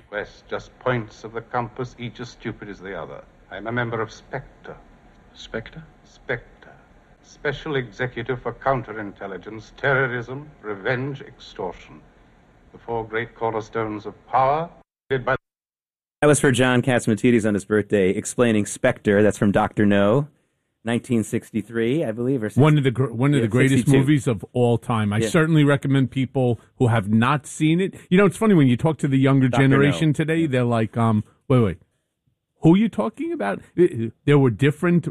west, just points of the compass, each as stupid as the other. I'm a member of Spectre. Spectre? Spectre. Special Executive for Counterintelligence, Terrorism, Revenge, Extortion. The four great cornerstones of power, led by... That was for John Catsimatidis on his birthday, explaining Spectre. That's from Dr. No, 1963, I believe. Or one of the greatest 62. movies of all time. I certainly recommend people who have not seen it. You know, it's funny when you talk to the younger generation today, they're like, wait. Who are you talking about? There were different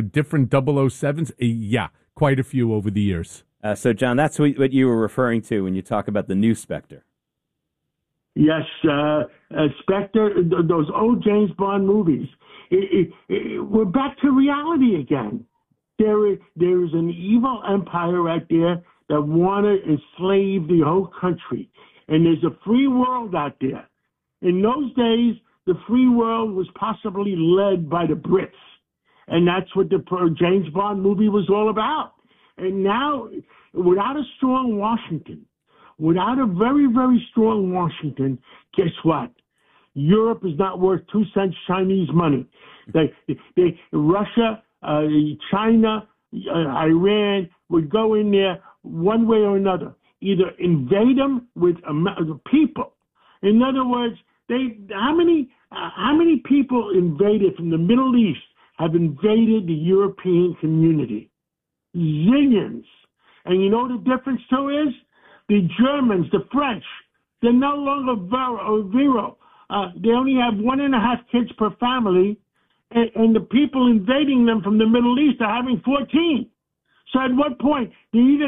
007s. Yeah, quite a few over the years. So, John, that's what you were referring to when you talk about the new Spectre. Yes, Spectre, those old James Bond movies. We're back to reality again. There is an evil empire out there that want to enslave the whole country. And there's a free world out there. In those days, the free world was possibly led by the Brits. And that's what the James Bond movie was all about. And now, without a strong Washington, without a very, very strong Washington, guess what? Europe is not worth 2 cents Chinese money. Russia, China, Iran would go in there one way or another, either invade them with people. In other words, how many people invaded from the Middle East have invaded the European community? Zillions. And you know what the difference too is? The Germans, the French, they're no longer virile. They only have 1.5 kids per family, and the people invading them from the Middle East are having 14. So at what point they're either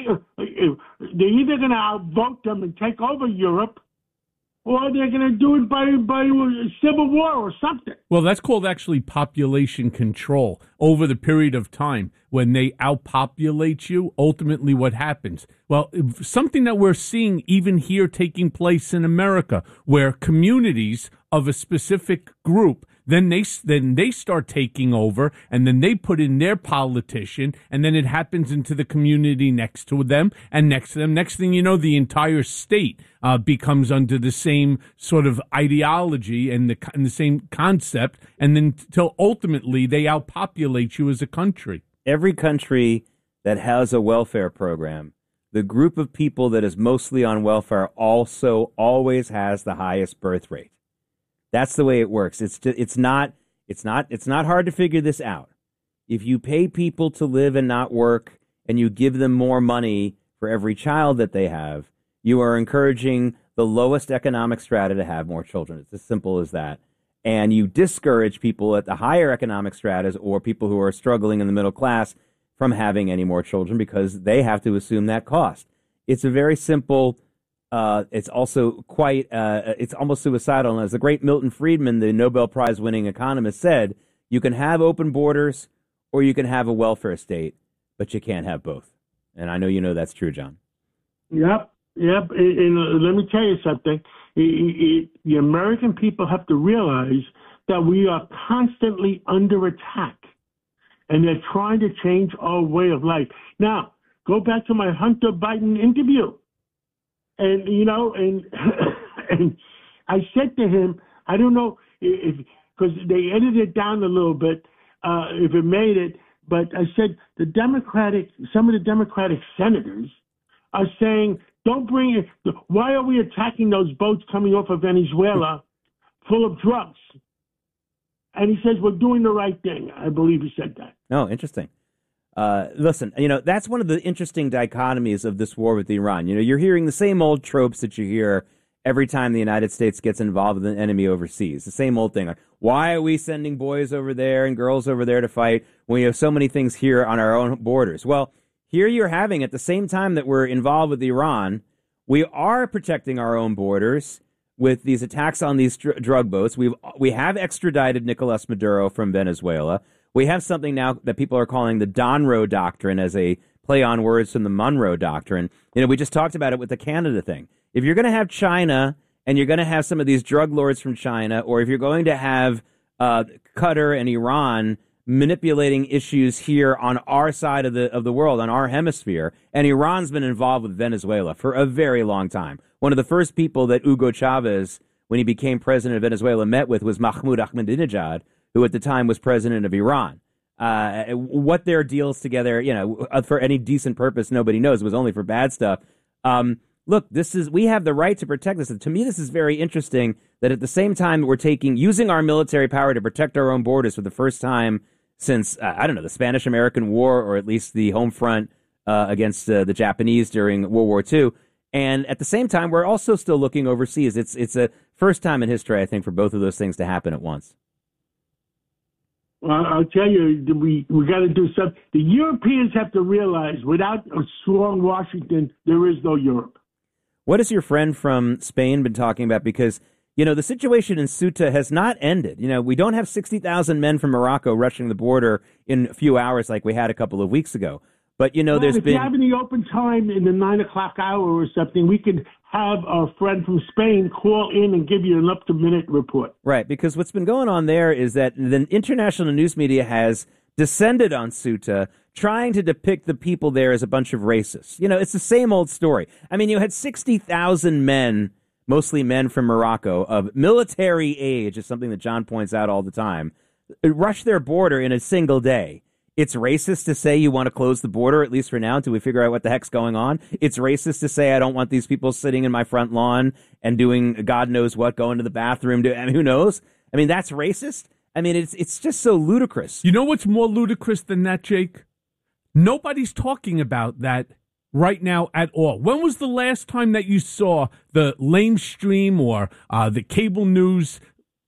going to outvote them and take over Europe, or they're going to do it by civil war or something. Well, that's called actually population control. Over the period of time, when they outpopulate you, ultimately what happens? Well, something that we're seeing even here taking place in America, where communities of a specific group, then they start taking over, and then they put in their politician, and then it happens into the community next to them and next to them. Next thing you know, the entire state becomes under the same sort of ideology and the same concept, and then till ultimately they outpopulate you as a country. Every country that has a welfare program, the group of people that is mostly on welfare also always has the highest birth rate. That's the way it works. It's not hard to figure this out. If you pay people to live and not work, and you give them more money for every child that they have, you are encouraging the lowest economic strata to have more children. It's as simple as that. And you discourage people at the higher economic stratas or people who are struggling in the middle class from having any more children because they have to assume that cost. It's a very simple. It's also quite. It's almost suicidal. And as the great Milton Friedman, the Nobel Prize-winning economist, said, you can have open borders or you can have a welfare state, but you can't have both. And I know you know that's true, John. Yep. And let me tell you something. The American people have to realize that we are constantly under attack, and they're trying to change our way of life. Now, go back to my Hunter Biden interview. And, and I said to him, I don't know if, because they edited it down a little bit, if it made it, but I said some of the Democratic senators are saying, don't bring it. Why are we attacking those boats coming off of Venezuela full of drugs? And he says, we're doing the right thing. I believe he said that. Oh, interesting. Listen, that's one of the interesting dichotomies of this war with Iran. You're hearing the same old tropes that you hear every time the United States gets involved with an enemy overseas. The same old thing. Like, why are we sending boys over there and girls over there to fight when we have so many things here on our own borders? Well, here you're having, at the same time that we're involved with Iran, we are protecting our own borders with these attacks on these drug boats. We have extradited Nicolas Maduro from Venezuela. We have something now that people are calling the Donroe Doctrine as a play on words from the Monroe Doctrine. We just talked about it with the Canada thing. If you're going to have China and you're going to have some of these drug lords from China, or if you're going to have Qatar and Iran manipulating issues here on our side of the world, on our hemisphere, and Iran's been involved with Venezuela for a very long time. One of the first people that Hugo Chavez when he became president of Venezuela, met with was Mahmoud Ahmadinejad, who at the time was president of Iran. What their deals together, for any decent purpose, nobody knows. It was only for bad stuff. Look, we have the right to protect this. And to me, this is very interesting that at the same time we're using our military power to protect our own borders for the first time since, the Spanish-American War, or at least the home front against the Japanese during World War II. And at the same time, we're also still looking overseas. It's a first time in history, I think, for both of those things to happen at once. Well, I'll tell you, we got to do something. The Europeans have to realize without a strong Washington, there is no Europe. What has your friend from Spain been talking about? Because, the situation in Ceuta has not ended. We don't have 60,000 men from Morocco rushing the border in a few hours like we had a couple of weeks ago. But, there's if been... you have any open time in the 9 o'clock hour or something, we could have our friend from Spain call in and give you an up-to-minute report. Right, because what's been going on there is that the international news media has descended on Ceuta, trying to depict the people there as a bunch of racists. It's the same old story. I mean, you had 60,000 men, mostly men from Morocco, of military age, is something that John points out all the time, rush their border in a single day. It's racist to say you want to close the border, at least for now, until we figure out what the heck's going on. It's racist to say I don't want these people sitting in my front lawn and doing God knows what, going to the bathroom. Who knows? I mean, that's racist. I mean, it's just so ludicrous. You know what's more ludicrous than that, Jake? Nobody's talking about that right now at all. When was the last time that you saw the mainstream or the cable news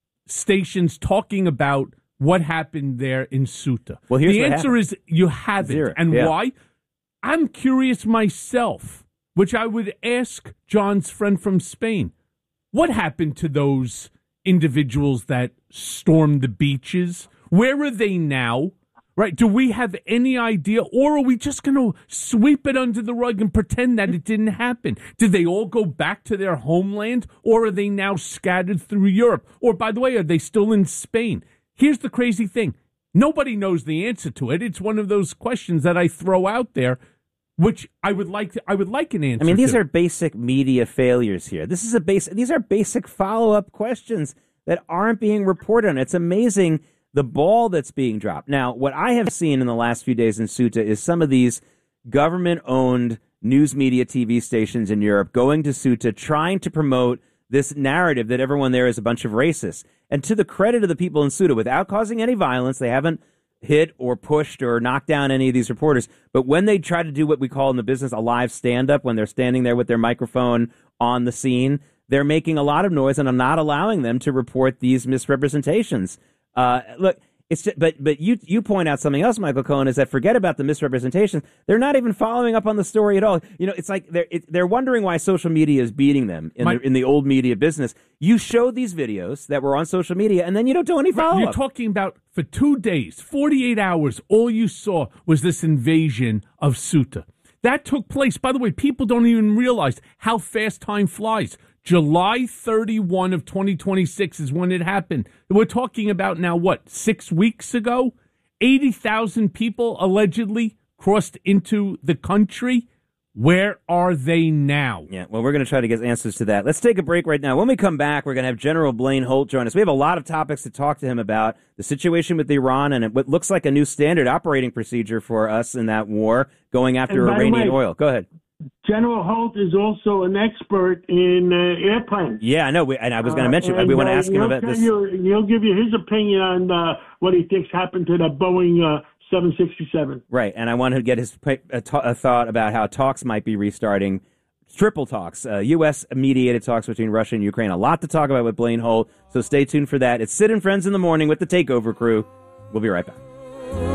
stations talking about what happened there in Ceuta? Well, here's the what answer is you haven't. Zero. And Yeah. why? I'm curious myself, which I would ask John's friend from Spain. What happened to those individuals that stormed the beaches? Where are they now? Right? Do we have any idea? Or are we just going to sweep it under the rug and pretend that it didn't happen? Did they all go back to their homeland? Or are they now scattered through Europe? Or, by the way, are they still in Spain? Here's the crazy thing. Nobody knows the answer to it. It's one of those questions that I throw out there, which I would like an answer to. I mean, these are basic media failures here. These are basic follow-up questions that aren't being reported on. It's amazing the ball that's being dropped. Now, what I have seen in the last few days in Ceuta is some of these government-owned news media TV stations in Europe going to Ceuta, trying to promote this narrative that everyone there is a bunch of racists. And to the credit of the people in Ceuta, without causing any violence, they haven't hit or pushed or knocked down any of these reporters. But when they try to do what we call in the business a live stand-up, when they're standing there with their microphone on the scene, they're making a lot of noise, and I'm not allowing them to report these misrepresentations. Look, it's just, but you point out something else, Michael Cohen, is that forget about the misrepresentation. They're not even following up on the story at all. It's like they're wondering why social media is beating them in the old media business. You showed these videos that were on social media, and then you don't do any follow-up. You're talking about for 2 days, 48 hours, all you saw was this invasion of Ceuta. That took place. By the way, people don't even realize how fast time flies. July 31 of 2026 is when it happened. We're talking about now, 6 weeks ago? 80,000 people allegedly crossed into the country. Where are they now? Yeah, well, we're going to try to get answers to that. Let's take a break right now. When we come back, we're going to have General Blaine Holt join us. We have a lot of topics to talk to him about. The situation with Iran and what looks like a new standard operating procedure for us in that war, going after Iranian oil. Go ahead. General Holt is also an expert in airplanes. Yeah, I know. And I was going to mention, we want to ask him about this. He'll give you his opinion on what he thinks happened to the Boeing 767. Right, and I want to get his a thought about how talks might be restarting. Triple talks, U.S.-mediated talks between Russia and Ukraine. A lot to talk about with Blaine Holt, so stay tuned for that. It's Sid and Friends in the Morning with the Takeover Crew. We'll be right back.